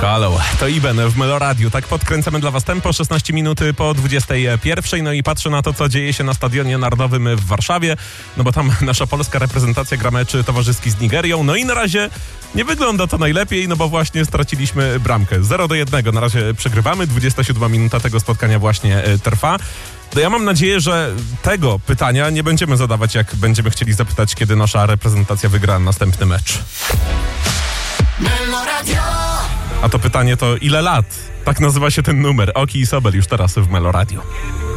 Halo, to Iben w Melo Radio. Tak podkręcamy dla was tempo, 16 minut po 21. No i patrzę na to, co dzieje się na Stadionie Narodowym w Warszawie, no bo tam nasza polska reprezentacja gra mecz towarzyski z Nigerią. No i na razie nie wygląda to najlepiej, no bo właśnie straciliśmy bramkę. 0-1 na razie przegrywamy, 27 minuta tego spotkania właśnie trwa. No ja mam nadzieję, że tego pytania nie będziemy zadawać, jak będziemy chcieli zapytać, kiedy nasza reprezentacja wygra następny mecz. A to pytanie to ile lat? Tak nazywa się ten numer. Oki i Sobel już teraz w Melo Radio.